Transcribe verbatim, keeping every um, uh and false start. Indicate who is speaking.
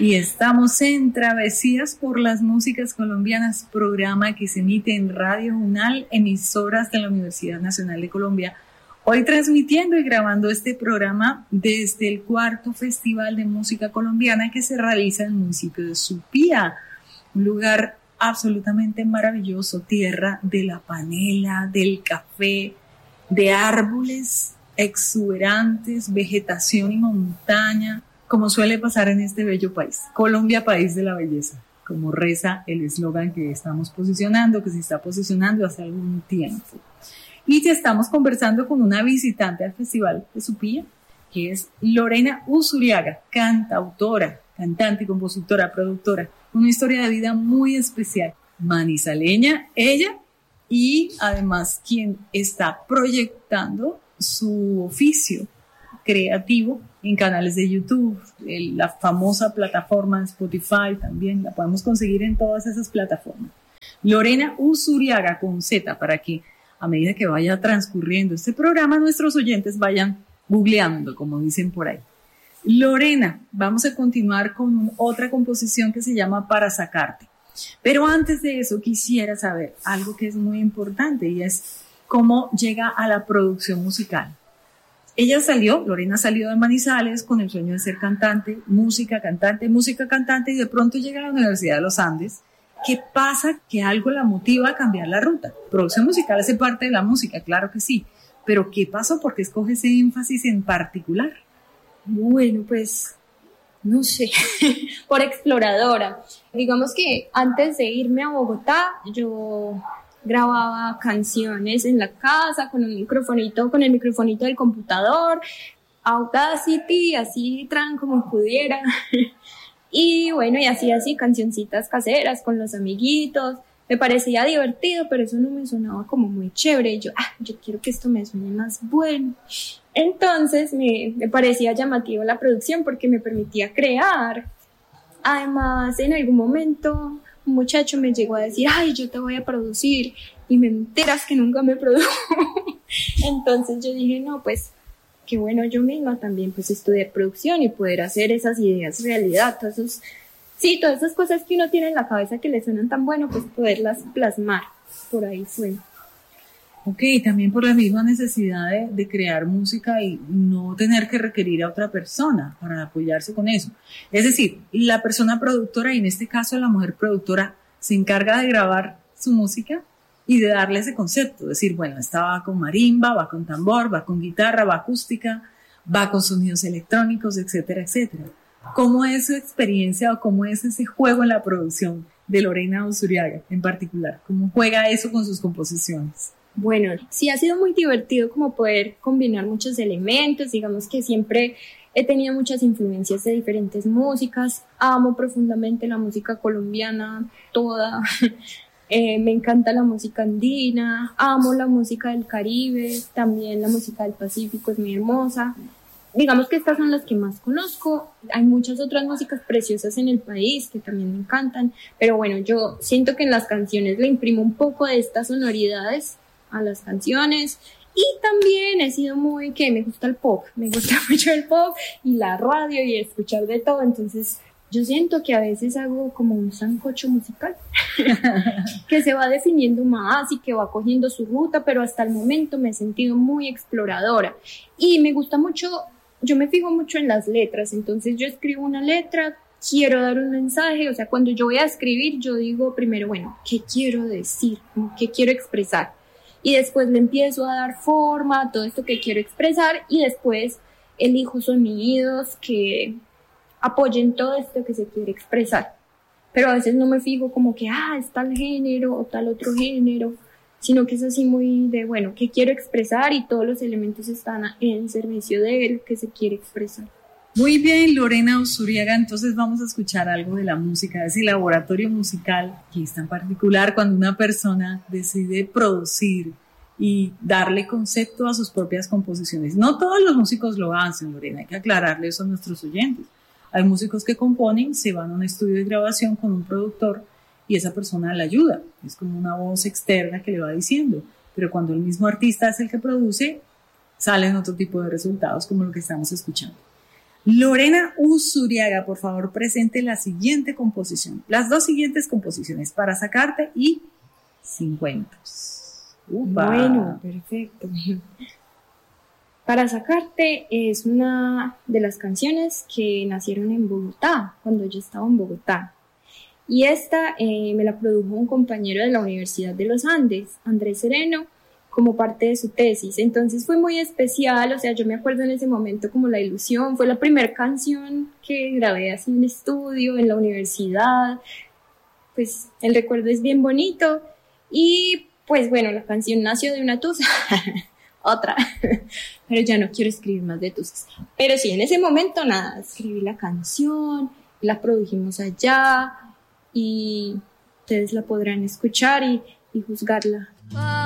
Speaker 1: Y estamos en Travesías por las Músicas Colombianas, programa que se emite en Radio UNAL, emisoras de la Universidad Nacional de Colombia. Hoy transmitiendo y grabando este programa desde el cuarto Festival de Música Colombiana que se realiza en el municipio de Supía, un lugar absolutamente maravilloso, tierra de la panela, del café, de árboles exuberantes, vegetación y montaña, como suele pasar en este bello país. Colombia, país de la belleza, como reza el eslogan que estamos posicionando, que se está posicionando hace algún tiempo. Y ya estamos conversando con una visitante al Festival de Supía, que es Lorena Uzuriaga, cantautora, cantante, compositora, productora, una historia de vida muy especial, manizaleña, ella, y además quien está proyectando su oficio creativo en canales de YouTube, la famosa plataforma de Spotify también, la podemos conseguir en todas esas plataformas. Lorena Uzuriaga con Z, para que a medida que vaya transcurriendo este programa, nuestros oyentes vayan googleando, como dicen por ahí. Lorena, vamos a continuar con otra composición que se llama Para Sacarte. Pero antes de eso quisiera saber algo que es muy importante y es cómo llega a la producción musical. Ella salió, Lorena salió de Manizales con el sueño de ser cantante, música, cantante, música, cantante, y de pronto llega a la Universidad de los Andes. ¿Qué pasa? Que algo la motiva a cambiar la ruta. Producción musical hace parte de la música, claro que sí, pero ¿qué pasó? ¿Por qué escoge ese énfasis en particular?
Speaker 2: Bueno, pues, no sé, por exploradora. Digamos que antes de irme a Bogotá, yo grababa canciones en la casa con un microfonito, con el microfonito del computador, Audacity, así tran como pudiera. Y bueno, y así así cancioncitas caseras con los amiguitos. Me parecía divertido, pero eso no me sonaba como muy chévere. Y yo, ah, yo quiero que esto me suene más bueno. Entonces me, me parecía llamativo la producción porque me permitía crear. Además, en algún momento un muchacho me llegó a decir, ay, yo te voy a producir, y me enteras que nunca me produjo. Entonces yo dije, no, pues, qué bueno yo misma también, pues, estudiar producción y poder hacer esas ideas realidad, todos esos, sí, todas esas cosas que uno tiene en la cabeza que le suenan tan bueno, pues, poderlas plasmar. Por ahí fue.
Speaker 1: Ok, también por la misma necesidad de, de crear música y no tener que requerir a otra persona para apoyarse con eso. Es decir, la persona productora, y en este caso la mujer productora, se encarga de grabar su música y de darle ese concepto. Decir, bueno, esta va con marimba, va con tambor, va con guitarra, va acústica, va con sonidos electrónicos, etcétera, etcétera. ¿Cómo es su experiencia o cómo es ese juego en la producción de Lorena Uzuriaga en particular? ¿Cómo juega eso con sus composiciones?
Speaker 2: Bueno, sí ha sido muy divertido como poder combinar muchos elementos, digamos que siempre he tenido muchas influencias de diferentes músicas, amo profundamente la música colombiana, toda, eh, me encanta la música andina, amo la música del Caribe, también la música del Pacífico es muy hermosa. Digamos que estas son las que más conozco, hay muchas otras músicas preciosas en el país que también me encantan, pero bueno, yo siento que en las canciones le imprimo un poco de estas sonoridades a las canciones, y también he sido muy que me gusta el pop, me gusta mucho el pop y la radio y escuchar de todo, entonces yo siento que a veces hago como un sancocho musical que se va definiendo más y que va cogiendo su ruta, pero hasta el momento me he sentido muy exploradora y me gusta mucho, yo me fijo mucho en las letras, entonces yo escribo una letra, quiero dar un mensaje, o sea, cuando yo voy a escribir yo digo primero, bueno, ¿qué quiero decir? ¿Qué quiero expresar? Y después le empiezo a dar forma a todo esto que quiero expresar y después elijo sonidos que apoyen todo esto que se quiere expresar. Pero a veces no me fijo como que, ah, es tal género o tal otro género, sino que es así muy de, bueno, ¿qué quiero expresar? Y todos los elementos están en servicio de él que se quiere expresar.
Speaker 1: Muy bien, Lorena Uzuriaga, entonces vamos a escuchar algo de la música, de ese laboratorio musical que es tan particular cuando una persona decide producir y darle concepto a sus propias composiciones. No todos los músicos lo hacen, Lorena, hay que aclararle eso a nuestros oyentes. Hay músicos que componen, se van a un estudio de grabación con un productor y esa persona le ayuda, es como una voz externa que le va diciendo, pero cuando el mismo artista es el que produce, salen otro tipo de resultados como lo que estamos escuchando. Lorena Usuriaga, por favor, presente la siguiente composición. Las dos siguientes composiciones, Para Sacarte y Sin Cuentos.
Speaker 2: Upa. Bueno, perfecto. Para Sacarte es una de las canciones que nacieron en Bogotá, cuando yo estaba en Bogotá. Y esta eh, me la produjo un compañero de la Universidad de los Andes, Andrés Sereno, como parte de su tesis. Entonces fue muy especial, o sea, yo me acuerdo en ese momento como la ilusión, fue la primera canción que grabé así en estudio, en la universidad, pues el recuerdo es bien bonito. Y pues bueno, la canción nació de una tusa, otra, pero ya no quiero escribir más de tusas. Pero sí, en ese momento nada, escribí la canción, la produjimos allá y ustedes la podrán escuchar y, y juzgarla.